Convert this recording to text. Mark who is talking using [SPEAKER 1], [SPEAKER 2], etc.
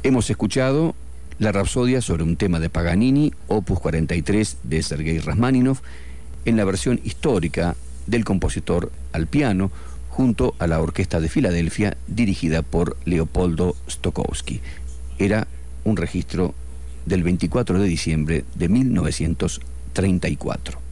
[SPEAKER 1] Hemos escuchado la Rapsodia sobre un tema de Paganini, Opus 43 de Sergei Rachmaninoff, en la versión histórica del compositor al piano, junto a la Orquesta de Filadelfia, dirigida por Leopoldo Stokowski. Era un registro del 24 de diciembre de 1934.